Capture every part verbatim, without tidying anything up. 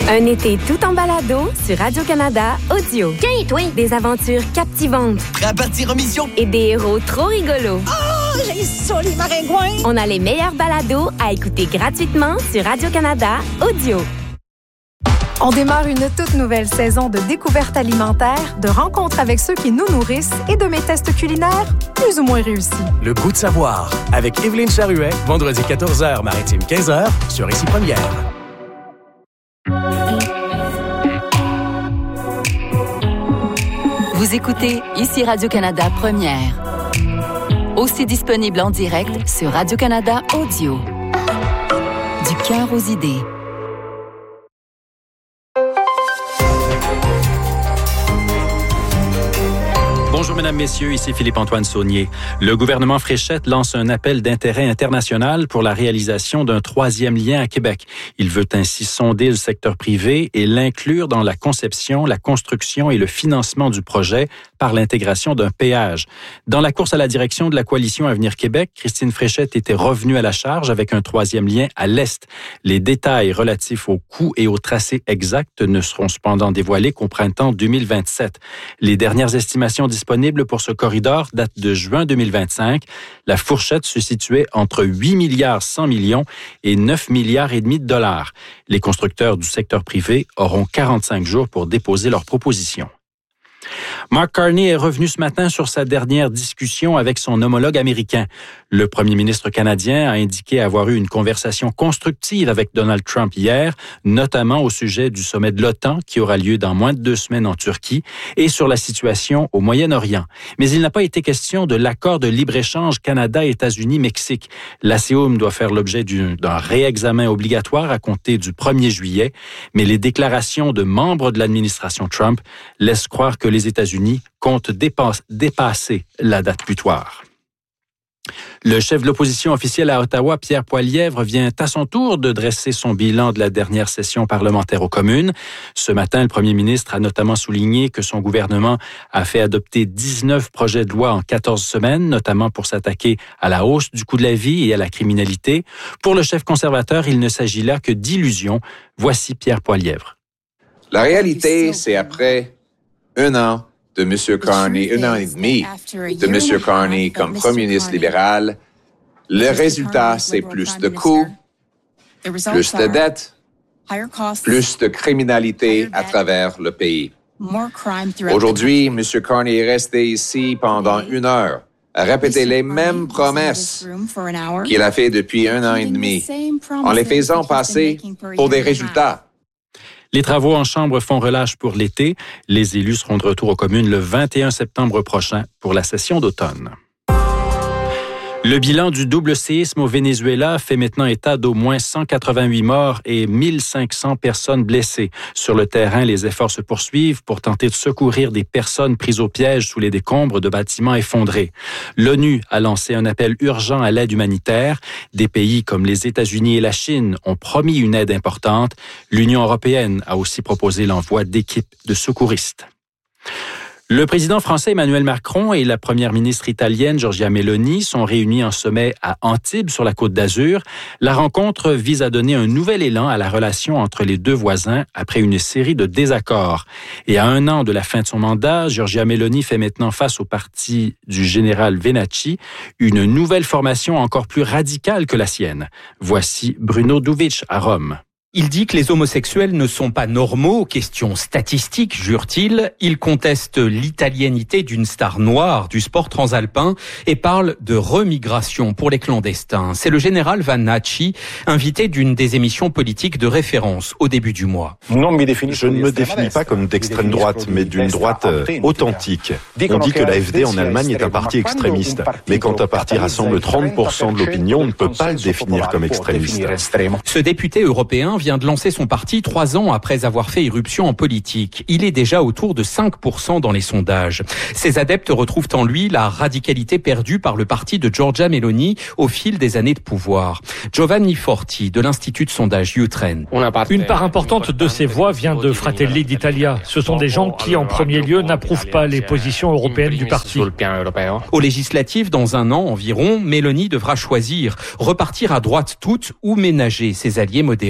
Un été tout en balado sur Radio-Canada Audio. Tiens, toi! Des aventures captivantes. Prêt à partir en mission? Et des héros trop rigolos. Oh, j'ai ça, les maringouins! On a les meilleurs balados à écouter gratuitement sur Radio-Canada Audio. On démarre une toute nouvelle saison de découvertes alimentaires, de rencontres avec ceux qui nous nourrissent et de mes tests culinaires plus ou moins réussis. Le goût de savoir, avec Évelyne Charuet, vendredi quatorze heures, maritime quinze heures, sur Ici Première. Vous écoutez Ici Radio-Canada Première. Aussi disponible en direct sur Radio-Canada Audio. Du cœur aux idées. Bonjour, mesdames, messieurs, ici Philippe-Antoine Saunier. Le gouvernement Fréchette lance un appel d'intérêt international pour la réalisation d'un troisième lien à Québec. Il veut ainsi sonder le secteur privé et l'inclure dans la conception, la construction et le financement du projet par l'intégration d'un péage. Dans la course à la direction de la coalition Avenir Québec, Christine Fréchette était revenue à la charge avec un troisième lien à l'Est. Les détails relatifs aux coûts et au tracé exact ne seront cependant dévoilés qu'au printemps deux mille vingt-sept. Les dernières estimations disponibles pour ce corridor datent de juin deux mille vingt-cinq. La fourchette se situait entre huit milliards cent millions et neuf milliards et demi de dollars. Les constructeurs du secteur privé auront quarante-cinq jours pour déposer leurs propositions. Mark Carney est revenu ce matin sur sa dernière discussion avec son homologue américain. Le premier ministre canadien a indiqué avoir eu une conversation constructive avec Donald Trump hier, notamment au sujet du sommet de l'OTAN qui aura lieu dans moins de deux semaines en Turquie et sur la situation au Moyen-Orient. Mais il n'a pas été question de l'accord de libre-échange Canada-États-Unis-Mexique. L'A C O M doit faire l'objet d'un réexamen obligatoire à compter du premier juillet, mais les déclarations de membres de l'administration Trump laissent croire que les États-Unis comptent dépasse, dépasser la date butoir. Le chef de l'opposition officielle à Ottawa, Pierre Poilievre, vient à son tour de dresser son bilan de la dernière session parlementaire aux communes. Ce matin, le premier ministre a notamment souligné que son gouvernement a fait adopter dix-neuf projets de loi en quatorze semaines, notamment pour s'attaquer à la hausse du coût de la vie et à la criminalité. Pour le chef conservateur, il ne s'agit là que d'illusions. Voici Pierre Poilievre. La réalité, c'est après un an de M. Carney, un an et demi de M. Carney comme premier ministre libéral, le résultat, c'est plus de coûts, plus de dettes, plus de criminalité à travers le pays. Aujourd'hui, M. Carney est resté ici pendant une heure à répéter les mêmes promesses qu'il a fait depuis un an et demi, en les faisant passer pour des résultats. Les travaux en chambre font relâche pour l'été. Les élus seront de retour aux communes le vingt et un septembre prochain pour la session d'automne. Le bilan du double séisme au Venezuela fait maintenant état d'au moins cent quatre-vingt-huit morts et mille cinq cents personnes blessées. Sur le terrain, les efforts se poursuivent pour tenter de secourir des personnes prises au piège sous les décombres de bâtiments effondrés. L'ONU a lancé un appel urgent à l'aide humanitaire. Des pays comme les États-Unis et la Chine ont promis une aide importante. L'Union européenne a aussi proposé l'envoi d'équipes de secouristes. Le président français Emmanuel Macron et la première ministre italienne Giorgia Meloni sont réunis en sommet à Antibes sur la Côte d'Azur. La rencontre vise à donner un nouvel élan à la relation entre les deux voisins après une série de désaccords. Et à un an de la fin de son mandat, Giorgia Meloni fait maintenant face au parti du général Venacci, une nouvelle formation encore plus radicale que la sienne. Voici Bruno Duvic à Rome. Il dit que les homosexuels ne sont pas normaux, question statistique, jure-t-il. Il conteste l'italianité d'une star noire du sport transalpin et parle de remigration pour les clandestins. C'est le général Vanacci, invité d'une des émissions politiques de référence au début du mois. Je ne me définis pas comme d'extrême droite, mais d'une droite euh, authentique. On dit que l'A F D en Allemagne est un parti extrémiste, mais quand un parti rassemble trente pour cent de l'opinion, on ne peut pas le définir comme extrémiste. Ce député européen vient de lancer son parti trois ans après avoir fait irruption en politique. Il est déjà autour de cinq pour cent dans les sondages. Ses adeptes retrouvent en lui la radicalité perdue par le parti de Giorgia Meloni au fil des années de pouvoir. Giovanni Forti, de l'Institut de sondage Utrend. Une part importante de ces voix vient de Fratelli d'Italia. Ce sont des gens qui, en premier lieu, n'approuvent pas les positions européennes du parti. Aux législatives, dans un an environ, Meloni devra choisir repartir à droite toute ou ménager ses alliés modérés.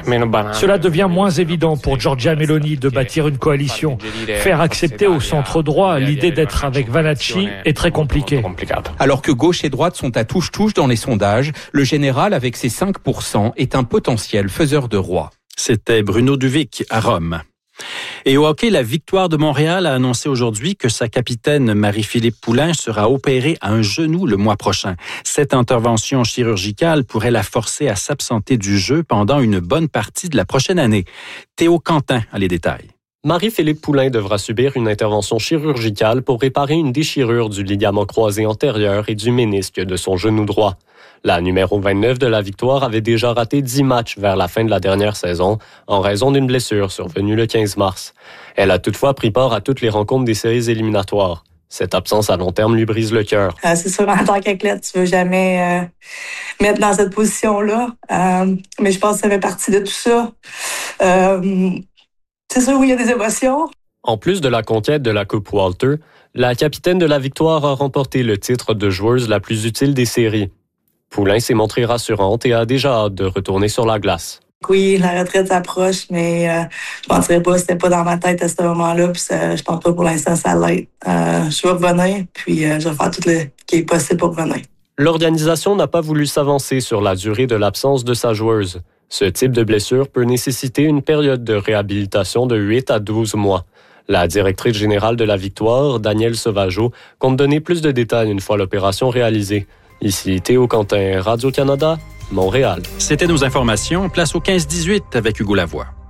Cela devient moins évident pour Giorgia Meloni de bâtir une coalition. Faire accepter au centre droit l'idée d'être avec Vanacci est très compliqué. Alors que gauche et droite sont à touche-touche dans les sondages, le général, avec ses cinq pour cent, est un potentiel faiseur de roi. C'était Bruno Duvic à Rome. Et au hockey, la Victoire de Montréal a annoncé aujourd'hui que sa capitaine Marie-Philippe Poulin sera opérée à un genou le mois prochain. Cette intervention chirurgicale pourrait la forcer à s'absenter du jeu pendant une bonne partie de la prochaine année. Théo Quentin a les détails. Marie-Philippe Poulin devra subir une intervention chirurgicale pour réparer une déchirure du ligament croisé antérieur et du ménisque de son genou droit. La numéro vingt-neuf de la Victoire avait déjà raté dix matchs vers la fin de la dernière saison en raison d'une blessure survenue le quinze mars. Elle a toutefois pris part à toutes les rencontres des séries éliminatoires. Cette absence à long terme lui brise le cœur. Euh, c'est sûr, en tant qu'athlète, tu veux jamais euh, mettre dans cette position-là. Euh, mais je pense que ça fait partie de tout ça. Euh, c'est sûr, oui, il y a des émotions. En plus de la conquête de la Coupe Walter, la capitaine de la Victoire a remporté le titre de joueuse la plus utile des séries. Poulin s'est montrée rassurante et a déjà hâte de retourner sur la glace. Oui, la retraite s'approche, mais euh, je ne mentirais pas, c'était pas dans ma tête à ce moment-là, puis ça, je pense pas pour l'instant ça l'être. Euh, je vais revenir, puis euh, je vais faire tout ce qui est possible pour revenir. L'organisation n'a pas voulu s'avancer sur la durée de l'absence de sa joueuse. Ce type de blessure peut nécessiter une période de réhabilitation de huit à douze mois. La directrice générale de la Victoire, Danielle Sauvageau, compte donner plus de détails une fois l'opération réalisée. Ici Théo Quentin, Radio-Canada, Montréal. C'était nos informations. Place au quinze dix-huit avec Hugo Lavoie.